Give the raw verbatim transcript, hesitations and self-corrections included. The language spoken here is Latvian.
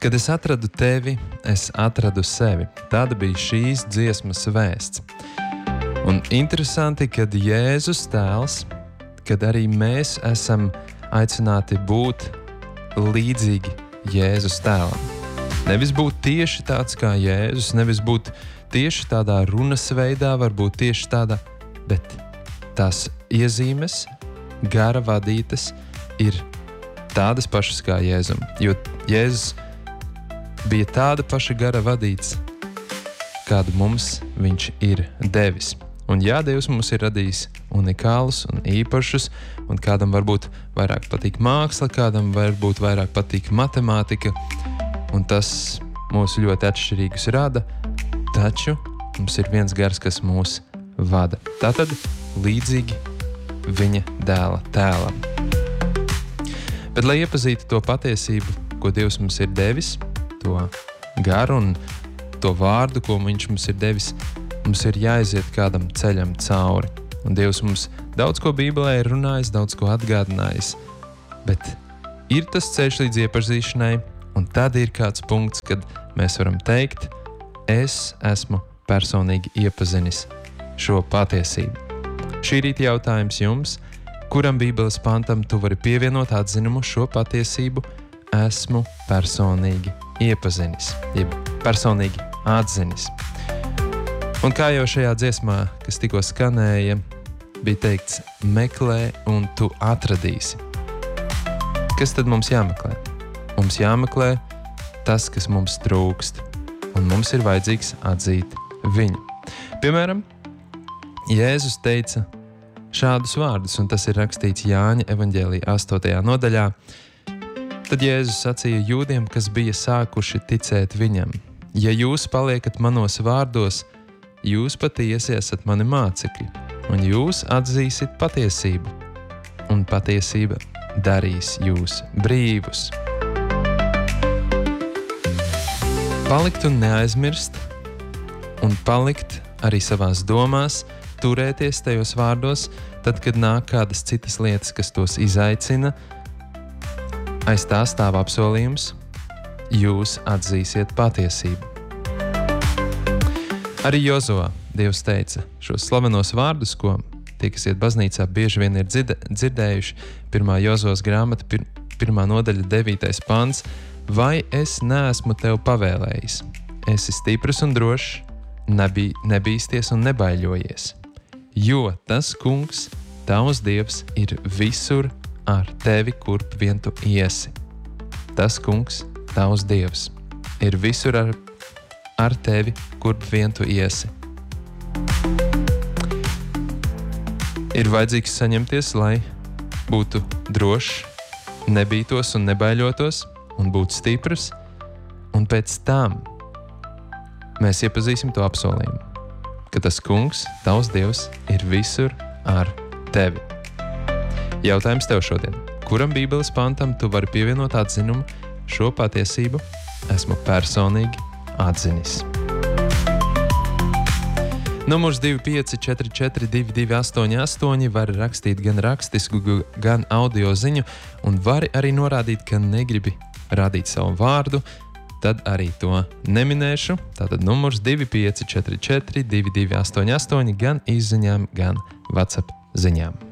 Kad es atradu tevi, es atradu sevi. Tāda bija šīs dziesmas vēsts. Un interesanti, kad Jēzus tēls, kad arī mēs esam aicināti būt līdzīgi Jēzus tēlam. Nevis būt tieši tāds kā Jēzus, nevis būt tieši tādā runas veidā, varbūt tieši tādā, bet tās iezīmes, gara vadītas, ir tādas pašas kā Jēzum. Jo Jēzus bija tāda paša gara vadīts, kādu mums viņš ir devis. Un jā, Dievs mums ir radījis unikālus un īpašus, un kādam varbūt vairāk patīk māksla, kādam varbūt vairāk patīk matemātika, un tas mūs ļoti atšķirīgus rada, taču mums ir viens gars, kas mūs vada. Tātad līdzīgi viņa dēla tēlam. Bet, lai iepazītu to patiesību, ko Dievs mums ir devis, to garu un to vārdu, ko viņš mums ir devis, mums ir jāiziet kādam ceļam cauri. Un Dievs mums daudz ko Bībelē ir runājis, daudz ko atgādinājis, bet ir tas ceļš līdz iepazīšanai, un tad ir kāds punkts, kad mēs varam teikt, es esmu personīgi iepazinis šo patiesību. Šī rīta jautājums jums, kuram Bībeles pantam tu vari pievienot atzinumu šo patiesību, esmu personīgi iepazinis, jeb personīgi atzinis. Un kā jau šajā dziesmā, kas tikko skanēja, bija teikts, meklē un tu atradīsi. Kas tad mums jāmeklē? Mums jāmeklē tas, kas mums trūkst, un mums ir vajadzīgs atzīt viņu. Piemēram, Jēzus teica šādus vārdus, un tas ir rakstīts Jāņa evaņģēlijā astotajā nodaļā. Tad Jēzus sacīja jūdiem, kas bija sākuši ticēt viņam. Ja jūs paliekat manos vārdos, jūs patiesi esat mani mācekļi, un jūs atzīsit patiesību, un patiesība darīs jūs brīvus. Palikt un neaizmirst, un palikt arī savās domās, turēties tajos vārdos, tad, kad nāk kādas citas lietas, kas tos izaicina, aiz tā stāv apsolījums, jūs atzīsiet patiesību. Arī Jozua Dievs teica šos slavenos vārdus, ko tie, kas iet baznīcā, bieži vien ir dzirde, dzirdējuši. Pirmā Jozuas grāmata, pir, pirmā nodaļa, devītais pants. Vai es neesmu tev pavēlējis? Esi stiprs un drošs, nebī, nebīsties un nebaiļojies. Jo tas kungs, tavs Dievs, ir visur ar tevi, kurp vien tu iesi. Tas kungs, tavs Dievs, ir visur ar, ar tevi, kurp vien tu iesi. Ir vajadzīgs saņemties, lai būtu drošs, nebītos un nebaiļotos, un būtu stiprs, un pēc tam mēs iepazīsim to apsolījumu, ka tas kungs, tavs Dievs, ir visur ar tevi. Jautājums tev šodien. Kuram Bībeles pantam tu vari pievienot atzinumu šo patiesību esmu personīgi atzinis? Numurs divi pieci četri četri divi divi astoņi astoņi var rakstīt gan rakstisku, gan audio ziņu, un vari arī norādīt, ka negribi rādīt savu vārdu, tad arī to neminēšu. Tātad numurs divi pieci četri četri divi divi astoņi astoņi gan izziņām, gan WhatsApp ziņām.